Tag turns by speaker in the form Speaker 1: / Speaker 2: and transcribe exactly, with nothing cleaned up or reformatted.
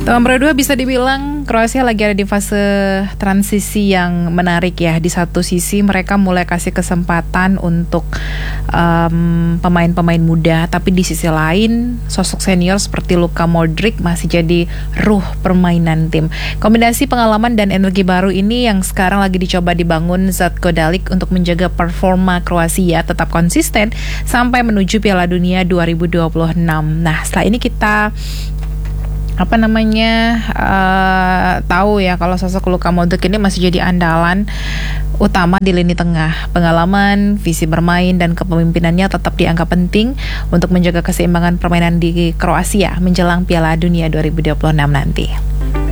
Speaker 1: Nomor dua, bisa dibilang Kroasia lagi ada di fase transisi yang menarik ya. Di satu sisi mereka mulai kasih kesempatan untuk um, pemain-pemain muda, tapi di sisi lain sosok senior seperti Luka Modric masih jadi ruh permainan tim. Kombinasi pengalaman dan energi baru ini yang sekarang lagi dicoba dibangun Zlatko Dalic untuk menjaga performa Kroasia tetap konsisten sampai menuju Piala Dunia dua ribu dua puluh enam. Nah, setelah ini kita apa namanya uh, tahu ya kalau sosok Luka Modric ini masih jadi andalan utama di lini tengah. Pengalaman, visi bermain dan kepemimpinannya tetap dianggap penting untuk menjaga keseimbangan permainan di Kroasia menjelang Piala Dunia dua ribu dua puluh enam nanti.